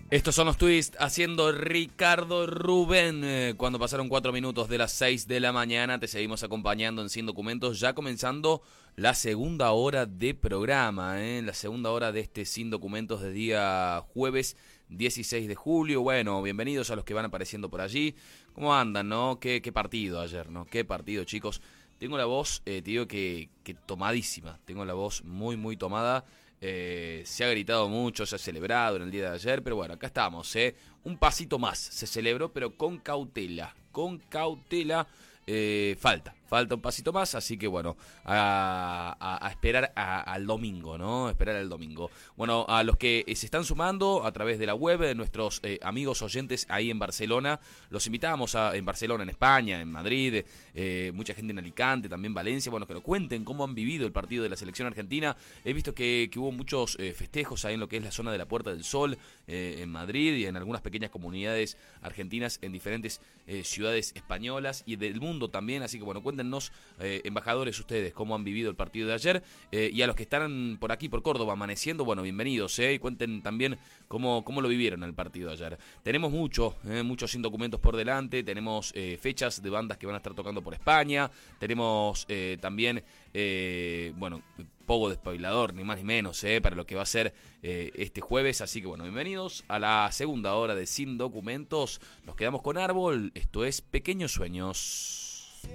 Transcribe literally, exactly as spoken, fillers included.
Estos son los twists haciendo Ricardo Rubén. Eh, cuando pasaron cuatro minutos de las seis de la mañana, te seguimos acompañando en Sin Documentos, ya comenzando la segunda hora de programa, ¿eh? La segunda hora de este Sin Documentos de día jueves dieciséis de julio. Bueno, bienvenidos a los que van apareciendo por allí. ¿Cómo andan, no? ¿Qué, qué partido ayer, no? ¿Qué partido, chicos? Tengo la voz, eh, te digo que, que tomadísima. Tengo la voz muy, muy tomada. Eh, se ha gritado mucho, se ha celebrado en el día de ayer, pero bueno, acá estamos, ¿eh? Un pasito más se celebró, pero con cautela, con cautela, eh, falta, falta un pasito más, así que bueno, a, a, a esperar a, al domingo, ¿no? Esperar al domingo. Bueno, a los que se están sumando a través de la web, de nuestros eh, amigos oyentes ahí en Barcelona, los invitamos a, en Barcelona, en España, en Madrid, eh, mucha gente en Alicante, también Valencia, bueno, que nos cuenten cómo han vivido el partido de la selección argentina. He visto que, que hubo muchos eh, festejos ahí en lo que es la zona de la Puerta del Sol, eh, en Madrid y en algunas pequeñas comunidades argentinas en diferentes eh, ciudades españolas y del mundo también, así que bueno, cuéntenos, eh, embajadores, ustedes, cómo han vivido el partido de ayer, eh, y a los que están por aquí, por Córdoba, amaneciendo, bueno, bienvenidos, eh, y cuenten también cómo, cómo lo vivieron el partido de ayer. Tenemos mucho, eh, muchos sin documentos por delante, tenemos eh, fechas de bandas que van a estar tocando por España, tenemos eh, también, eh, bueno, poco de spoilador, ni más ni menos, eh, para lo que va a ser eh, este jueves. Así que bueno, bienvenidos a la segunda hora de Sin Documentos. Nos quedamos con Árbol. Esto es Pequeños Sueños.